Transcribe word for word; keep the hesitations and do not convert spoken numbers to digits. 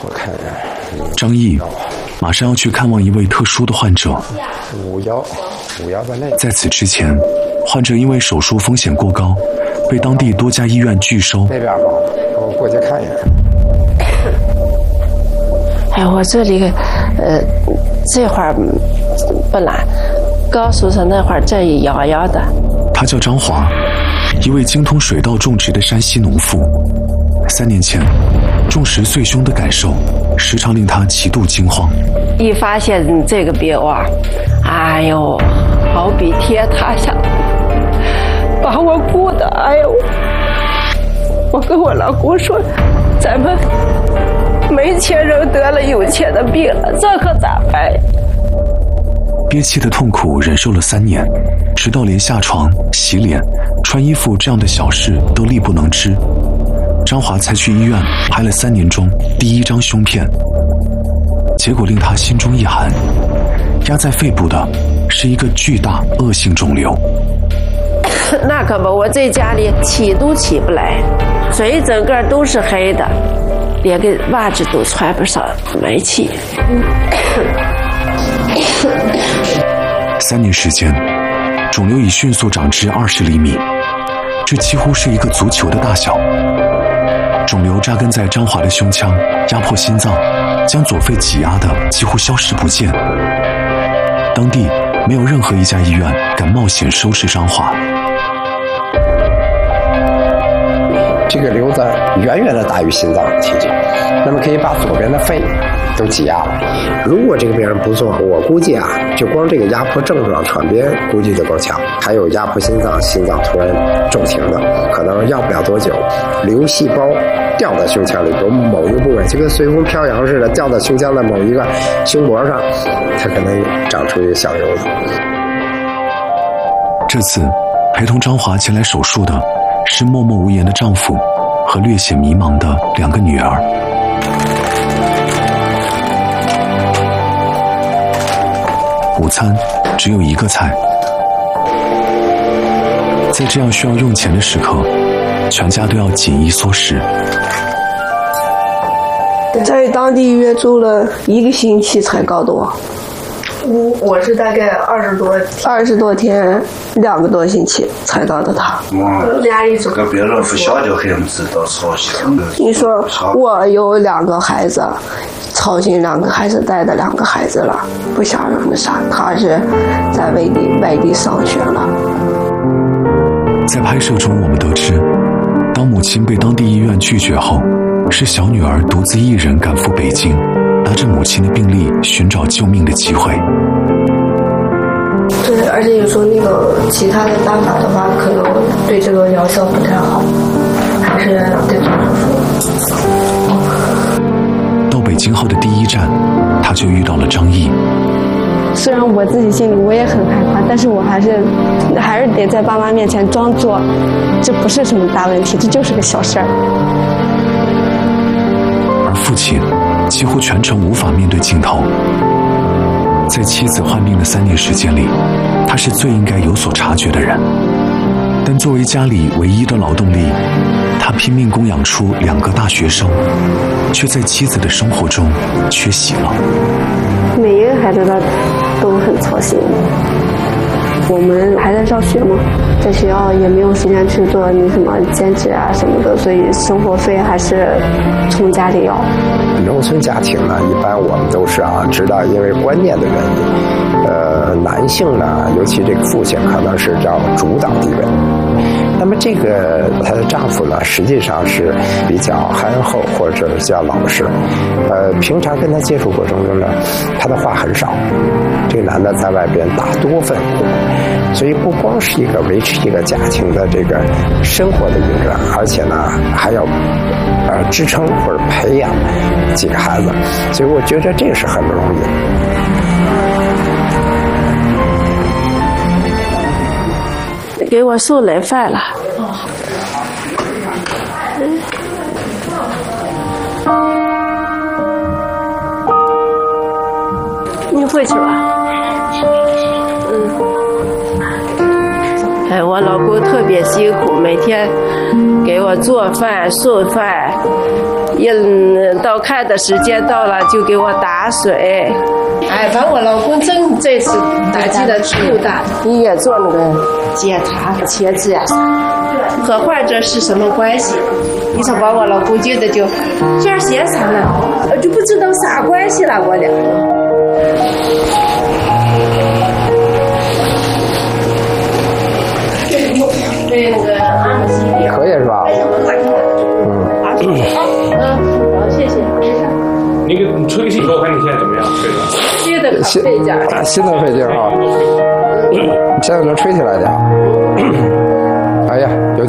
我看一下， 张毅马上要去看望一位特殊的患者。 五幺五幺在内。 在此之前，患者因为手术风险过高，被当地多家医院拒收。 那边吧，我过去看一眼。 哎，我这里，呃，这块儿不懒，刚说是那块儿这一摇摇的。 他叫张华，一位精通水稻种植的山西农妇。三年前，种植穗胸的感受时常令他极度惊慌。 一发现这个病啊，哎呦，好比天塌下，把我顾的，哎呦！我跟我老公说，咱们没钱人得了有钱的病了，这可咋办？ 憋气的痛苦忍受了三年，直到连下床、洗脸、穿衣服这样的小事都力不能支。张华才去医院拍了三年中第一张胸片，结果令他心中一寒，压在肺部的是一个巨大恶性肿瘤。 那可不，我在家里起都起不来，嘴整个都是黑的，连个袜子都穿不上，没气。 三年时间，肿瘤已迅速长至二十厘米，这几乎是一个足球的大小。肿瘤扎根在张华的胸腔，压迫心脏，将左肺挤压的几乎消失不见。当地没有任何一家医院敢冒险收治张华。 这个瘤子远远的大于心脏的体积，那么可以把左边的肺都挤压了。如果这个病人不做，我估计啊，就光这个压迫症状传边估计就够呛，还有压迫心脏，心脏突然骤停的，可能要不了多久，瘤细胞掉到胸腔里，有某一个部位就跟随风飘扬似的，掉到胸腔的某一个胸膜上，它可能长出一个小瘤子。 这次陪同张华前来手术的是默默无言的丈夫和略显迷茫的两个女儿。午餐只有一个菜，在这样需要用钱的时刻，全家都要紧衣缩食。 在当地医院住了一个星期才搞多， 我我是大概二十多二十多天，两个多星期才到的他。 俩一周。 跟别人不晓得很知道操心。 你说我有两个孩子，操心两个孩子带的两个孩子了，不想让那啥，他是在外地外地上学了。 在拍摄中，我们得知，当母亲被当地医院拒绝后，是小女儿独自一人赶赴北京，拿着母亲的病历寻找救命的机会。 对，而且有时候那个其他的办法的话，可能对这个疗效不太好，还是得做手术。 到北京后的第一站，他就遇到了张毅。 虽然我自己心里我也很害怕，但是我还是还是得在爸妈面前装作这不是什么大问题，这就是个小事儿。 而父亲几乎全程无法面对镜头。在妻子患病的三年时间里，他是最应该有所察觉的人，但作为家里唯一的劳动力，他拼命供养出两个大学生，却在妻子的生活中缺席了。 每一个孩子他都很操心，我们还在上学嘛，在学校也没有时间去做那什么兼职啊什么的，所以生活费还是从家里要。 农村家庭呢，一般我们都是啊，知道因为观念的原因，呃，男性呢，尤其这个父亲可能是叫主导地位。那么这个她的丈夫呢，实际上是比较憨厚或者是叫老实，呃，平常跟他接触过程中呢，他的话很少。这个男的在外边打多份工，所以不光是一个维持一个家庭的这个生活的运转，而且呢还要呃支撑或者培养几个孩子，所以我觉得这是很不容易。 给我送来饭了。你回去吧。嗯。哎，我老公特别辛苦，每天给我做饭、送饭， 人到看的时间到了就给我打水，哎，把我老公真这次打击的够大，医院做那个检查茄子呀啥，和患者是什么关系？你说把我老公觉得就这样写啥了，就不知道啥关系了，我俩。对那个安慕希可以是吧？嗯。 嗯，好，谢谢。 你给你吹个气球，我看你现在怎么样？吹的。 新的可费劲儿。 新的费劲儿啊！现在能吹起来点。哎呀，有。